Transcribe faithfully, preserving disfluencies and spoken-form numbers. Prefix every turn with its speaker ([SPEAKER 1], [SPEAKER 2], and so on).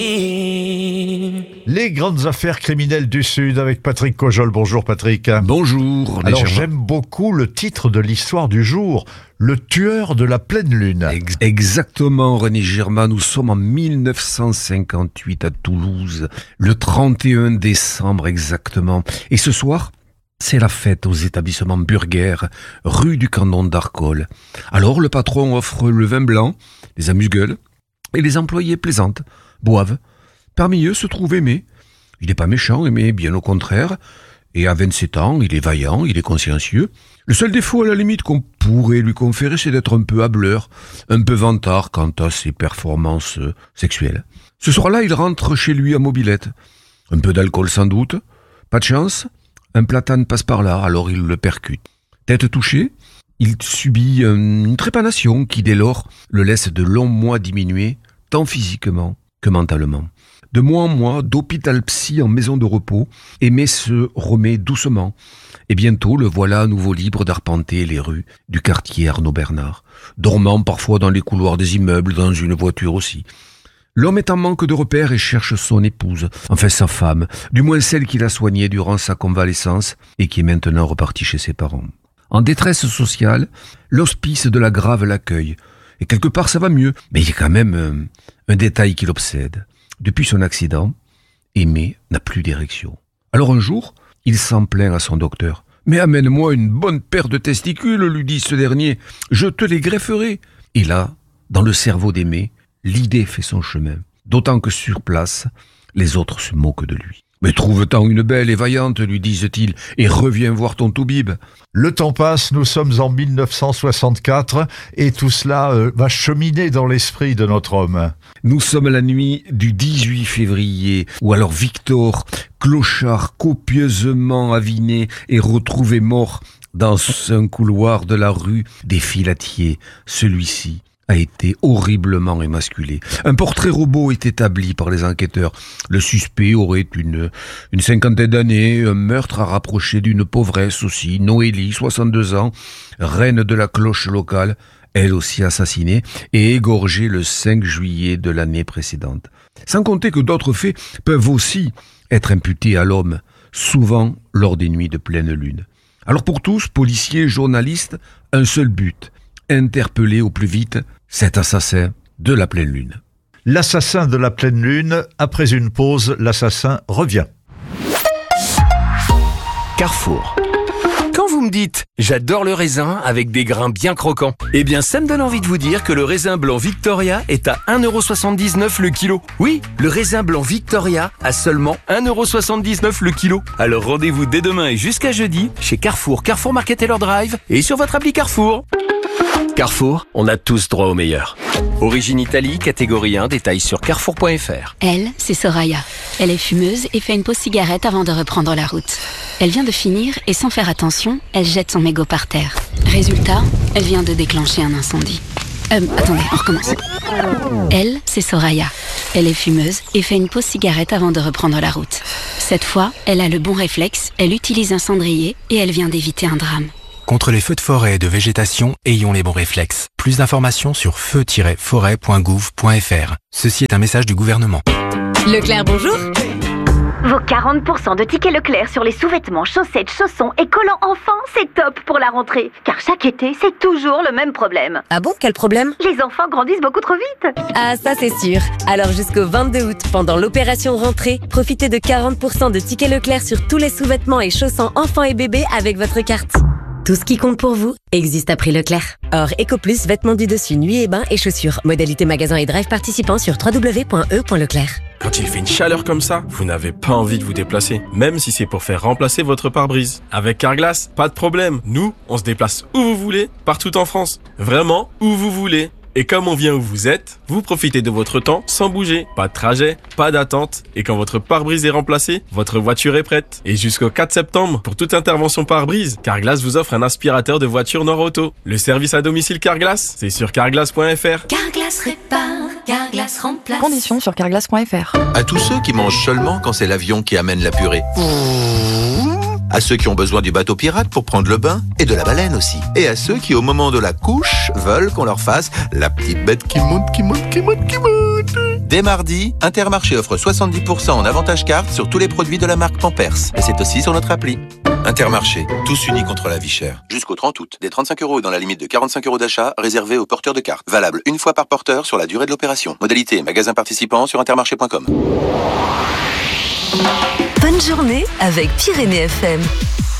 [SPEAKER 1] Les grandes affaires criminelles du Sud avec Patrick Cojol. Bonjour Patrick.
[SPEAKER 2] Bonjour.
[SPEAKER 1] Alors j'aime beaucoup le titre de l'histoire du jour, le tueur de la pleine lune.
[SPEAKER 2] Ex- Exactement René Girma, nous sommes en mille neuf cent cinquante-huit à Toulouse, le trente et un décembre exactement. Et ce soir, c'est la fête aux établissements Burger, rue du Canon d'Arcole. Alors le patron offre le vin blanc, les amuse-gueules, et les employés plaisantent, boivent. Parmi eux se trouve Aimé. Il n'est pas méchant, Aimé, bien au contraire. Et à vingt-sept ans, il est vaillant, il est consciencieux. Le seul défaut à la limite qu'on pourrait lui conférer, c'est d'être un peu hableur, un peu vantard quant à ses performances euh, sexuelles. Ce soir-là, il rentre chez lui à mobilette. Un peu d'alcool sans doute. Pas de chance, un platane passe par là, alors il le percute. Tête touchée, il subit une trépanation qui, dès lors, le laisse de longs mois diminuer, tant physiquement que mentalement. De mois en mois, d'hôpital psy en maison de repos, Aimé se remet doucement. Et bientôt, le voilà à nouveau libre d'arpenter les rues du quartier Arnaud-Bernard, dormant parfois dans les couloirs des immeubles, dans une voiture aussi. L'homme est en manque de repères et cherche son épouse, enfin sa femme, du moins celle qu'il a soignée durant sa convalescence et qui est maintenant repartie chez ses parents. En détresse sociale, l'hospice de la Grave l'accueille. Et quelque part, ça va mieux, mais il y a quand même euh, un détail qui l'obsède. Depuis son accident, Aimé n'a plus d'érection. Alors un jour, il s'en plaint à son docteur. « Mais amène-moi une bonne paire de testicules, lui dit ce dernier, je te les grefferai. » Et là, dans le cerveau d'Aimé, l'idée fait son chemin. D'autant que sur place, les autres se moquent de lui. « Mais trouve-t'en une belle et vaillante, lui disent-ils, et reviens voir ton toubib. »
[SPEAKER 1] Le temps passe, nous sommes en mille neuf cent soixante-quatre et tout cela euh, va cheminer dans l'esprit de notre homme.
[SPEAKER 2] Nous sommes la nuit du dix-huit février, où alors Victor, clochard copieusement aviné, est retrouvé mort dans un couloir de la rue des Filatiers. Celui-ci a été horriblement émasculé. Un portrait robot est établi par les enquêteurs. Le suspect aurait une, une cinquantaine d'années, un meurtre à rapprocher d'une pauvresse aussi, Noélie, soixante-deux ans, reine de la cloche locale, elle aussi assassinée et égorgée le cinq juillet de l'année précédente. Sans compter que d'autres faits peuvent aussi être imputés à l'homme, souvent lors des nuits de pleine lune. Alors pour tous, policiers, journalistes, un seul but, interpeller au plus vite cet assassin de la pleine lune.
[SPEAKER 1] L'assassin de la pleine lune, après une pause, l'assassin revient.
[SPEAKER 3] Carrefour. Quand vous me dites « j'adore le raisin avec des grains bien croquants », eh bien ça me donne envie de vous dire que le raisin blanc Victoria est à un euro soixante-dix-neuf le kilo. Oui, le raisin blanc Victoria à seulement un euro soixante-dix-neuf le kilo. Alors rendez-vous dès demain et jusqu'à jeudi chez Carrefour, Carrefour Market Taylor Drive et sur votre appli Carrefour. Carrefour, on a tous droit au meilleur. Origine Italie, catégorie un, détail sur carrefour point f r.
[SPEAKER 4] Elle, c'est Soraya. Elle est fumeuse et fait une pause cigarette avant de reprendre la route. Elle vient de finir et sans faire attention, elle jette son mégot par terre. Résultat, elle vient de déclencher un incendie. Euh, attendez, on recommence. Elle, c'est Soraya. Elle est fumeuse et fait une pause cigarette avant de reprendre la route. Cette fois, elle a le bon réflexe, elle utilise un cendrier et elle vient d'éviter un drame.
[SPEAKER 5] Contre les feux de forêt et de végétation, ayons les bons réflexes. Plus d'informations sur feu tiret forêt point gouv point f r. Ceci est un message du gouvernement.
[SPEAKER 6] Leclerc, bonjour.
[SPEAKER 7] Vos quarante pour cent de tickets Leclerc sur les sous-vêtements, chaussettes, chaussons et collants enfants, c'est top pour la rentrée. Car chaque été, c'est toujours le même problème.
[SPEAKER 6] Ah bon, quel problème?
[SPEAKER 7] Les enfants grandissent beaucoup trop vite.
[SPEAKER 6] Ah, ça c'est sûr. Alors jusqu'au vingt-deux août, pendant l'opération rentrée, profitez de quarante pour cent de tickets Leclerc sur tous les sous-vêtements et chaussons enfants et bébés avec votre carte. Tout ce qui compte pour vous existe à prix Leclerc. Or, EcoPlus, vêtements du dessus, nuit et bain et chaussures. Modalité magasin et drive participant sur w w w point e point leclerc.
[SPEAKER 8] Quand il fait une chaleur comme ça, vous n'avez pas envie de vous déplacer, même si c'est pour faire remplacer votre pare-brise. Avec Carglass, pas de problème. Nous, on se déplace où vous voulez, partout en France. Vraiment, où vous voulez. Et comme on vient où vous êtes, vous profitez de votre temps sans bouger. Pas de trajet, pas d'attente. Et quand votre pare-brise est remplacé, votre voiture est prête. Et jusqu'au quatre septembre, pour toute intervention pare-brise, Carglass vous offre un aspirateur de voiture Nord-Auto. Le service à domicile Carglass, c'est sur carglass point f r.
[SPEAKER 9] Carglass répare, Carglass remplace.
[SPEAKER 10] Conditions sur carglass point f r.
[SPEAKER 11] À tous ceux qui mangent seulement quand c'est l'avion qui amène la purée. À ceux qui ont besoin du bateau pirate pour prendre le bain, et de la baleine aussi. Et à ceux qui, au moment de la couche, veulent qu'on leur fasse la petite bête qui monte, qui monte, qui monte, qui monte. Dès mardi, Intermarché offre soixante-dix pour cent en avantage carte sur tous les produits de la marque Pampers. Et c'est aussi sur notre appli. Intermarché, tous unis contre la vie chère. Jusqu'au trente août, des trente-cinq euros dans la limite de quarante-cinq euros d'achat réservés aux porteurs de cartes. Valable une fois par porteur sur la durée de l'opération. Modalité magasin participant sur intermarché point com.
[SPEAKER 12] Bonne journée avec Pyrénées F M.